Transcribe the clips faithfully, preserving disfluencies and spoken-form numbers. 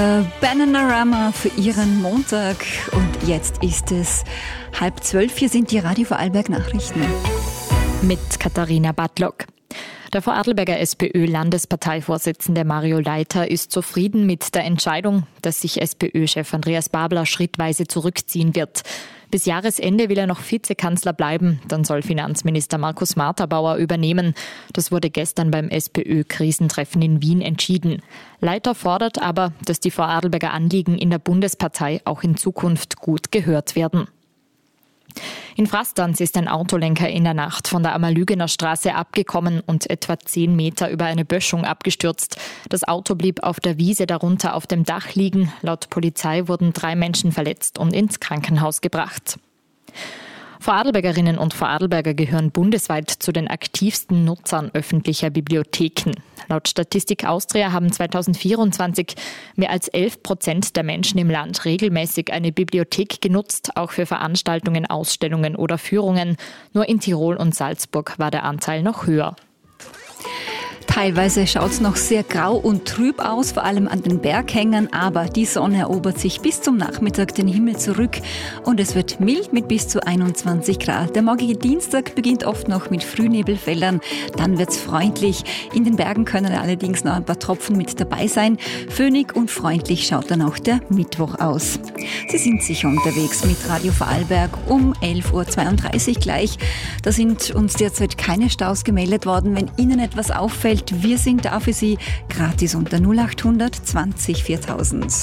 Bananarama für Ihren Montag und jetzt ist es halb zwölf. Hier sind die Radio Vorarlberg Nachrichten. Mit Katharina Bartlock. Der Vorarlberger SPÖ-Landesparteivorsitzende Mario Leiter ist zufrieden mit der Entscheidung, dass sich SPÖ-Chef Andreas Babler schrittweise zurückziehen wird. Bis Jahresende will er noch Vizekanzler bleiben, dann soll Finanzminister Markus Marterbauer übernehmen. Das wurde gestern beim SPÖ-Krisentreffen in Wien entschieden. Leiter fordert aber, dass die Vorarlberger Anliegen in der Bundespartei auch in Zukunft gut gehört werden. In Frastanz ist ein Autolenker in der Nacht von der Amalügener Straße abgekommen und etwa zehn Meter über eine Böschung abgestürzt. Das Auto blieb auf der Wiese darunter auf dem Dach liegen. Laut Polizei wurden drei Menschen verletzt und ins Krankenhaus gebracht. Vorarlbergerinnen und Vorarlberger gehören bundesweit zu den aktivsten Nutzern öffentlicher Bibliotheken. Laut Statistik Austria haben zweitausendvierundzwanzig mehr als elf Prozent der Menschen im Land regelmäßig eine Bibliothek genutzt, auch für Veranstaltungen, Ausstellungen oder Führungen. Nur in Tirol und Salzburg war der Anteil noch höher. Teilweise schaut es noch sehr grau und trüb aus, vor allem an den Berghängen, aber die Sonne erobert sich bis zum Nachmittag den Himmel zurück und es wird mild mit bis zu einundzwanzig Grad. Der morgige Dienstag beginnt oft noch mit Frühnebelfeldern, dann wird es freundlich. In den Bergen können allerdings noch ein paar Tropfen mit dabei sein. Föhnig und freundlich schaut dann auch der Mittwoch aus. Sie sind sicher unterwegs mit Radio Vorarlberg um elf Uhr zweiunddreißig gleich. Da sind uns derzeit keine Staus gemeldet worden. Wenn Ihnen etwas auffällt, wir sind da für Sie gratis unter null achthundert zwanzig viertausend.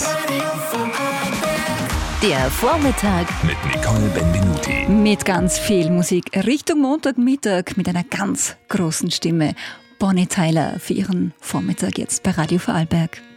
Der Vormittag mit Nicole Benvenuti. Mit ganz viel Musik Richtung Montagmittag mit einer ganz großen Stimme. Bonnie Tyler für Ihren Vormittag jetzt bei Radio Vorarlberg.